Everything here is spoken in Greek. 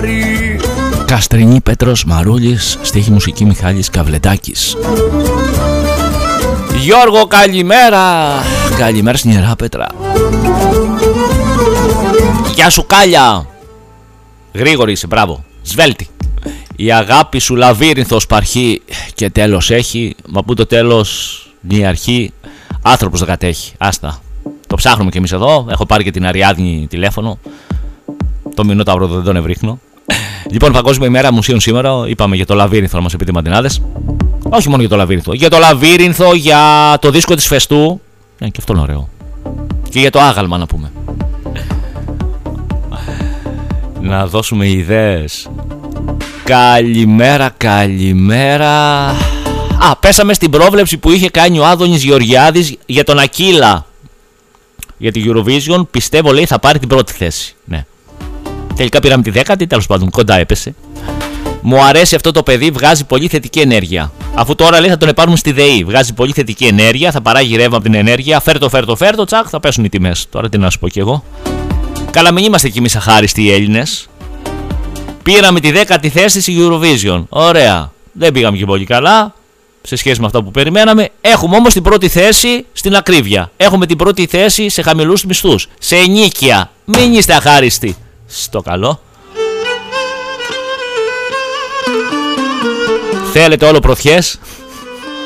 ζευγάρι. Καστρινή Πέτρος Μαρούλης, στίχη μουσική Μιχάλης Καβλετάκης. Γιώργο, καλημέρα. Καλημέρα στην Ιερά Πέτρα. Γεια σου Κάλια. Γρήγορη είσαι, μπράβο. Σβέλτη. Η αγάπη σου λαβύρινθος παρχή και τέλος έχει. Μα που το τέλος η αρχή άνθρωπος δεν κατέχει. Άστα. Το ψάχνουμε κι εμείς εδώ. Έχω πάρει και την Αριάδνη τηλέφωνο. Το Μινόταυρο δεν τον ευρίχνω. Λοιπόν, Παγκόσμια ημέρα μουσείων σήμερα. Είπαμε για το λαβύρινθο να μας πείτε μαντινάδες. Όχι μόνο για το λαβύρινθο. Για το λαβύρινθο, για το δίσκο της Φεστού. Και αυτό είναι ωραίο. Και για το άγαλμα να πούμε. Να δώσουμε ιδέες. Καλημέρα, καλημέρα. Πέσαμε στην πρόβλεψη που είχε κάνει ο Άδωνης Γεωργιάδης για τον Ακύλα. Για την Eurovision, πιστεύω λέει θα πάρει την πρώτη θέση. Ναι. Τελικά πήραμε τη 10η, τέλος πάντων κοντά έπεσε. Μου αρέσει αυτό το παιδί, βγάζει πολύ θετική ενέργεια. Αφού τώρα λέει θα τον πάρουμε στη ΔΕΗ. Βγάζει πολύ θετική ενέργεια, θα παράγει ρεύμα από την ενέργεια. Φέρτο, τσακ, θα πέσουν οι τιμές. Τώρα τι να σου πω κι εγώ. Καλά, μην είμαστε κι εμείς αχάριστοι οι Έλληνες. Πήραμε τη 10η θέση στη Eurovision. Ωραία. Δεν πήγαμε και πολύ καλά σε σχέση με αυτό που περιμέναμε. Έχουμε όμως την πρώτη θέση στην ακρίβεια. Έχουμε την πρώτη θέση σε χαμηλούς μισθούς. Σε ενίκεια. Μην είστε αχάριστοι. Στο καλό. Θέλετε όλο πρωτιές.